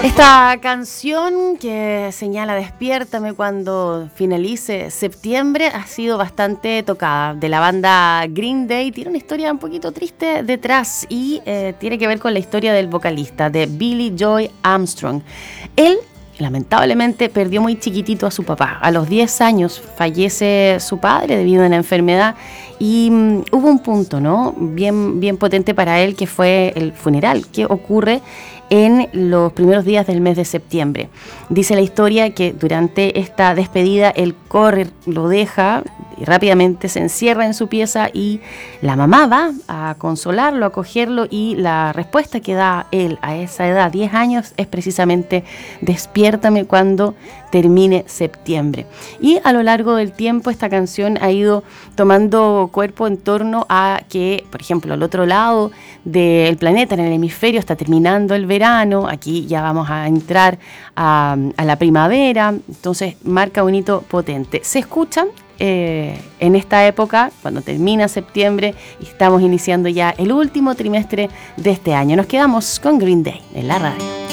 Esta canción que señala despiértame cuando finalice septiembre ha sido bastante tocada. De la banda Green Day, tiene una historia un poquito triste detrás y tiene que ver con la historia del vocalista, de Billy Joy Armstrong. Él lamentablemente perdió muy chiquitito a su papá. A los 10 años fallece su padre debido a una enfermedad y hubo un punto, ¿no? bien potente para él, que fue el funeral, que ocurre en los primeros días del mes de septiembre. Dice la historia que durante esta despedida él corre, lo deja y rápidamente se encierra en su pieza y la mamá va a consolarlo, a acogerlo, y la respuesta que da él a esa edad, 10 años, es precisamente despiértame cuando termine septiembre. Y a lo largo del tiempo esta canción ha ido tomando cuerpo en torno a que, por ejemplo, al otro lado del planeta, en el hemisferio, está terminando el verano, aquí ya vamos a entrar a la primavera, entonces marca un hito potente. Se escuchan en esta época, cuando termina septiembre y estamos iniciando ya el último trimestre de este año. Nos quedamos con Green Day en la radio.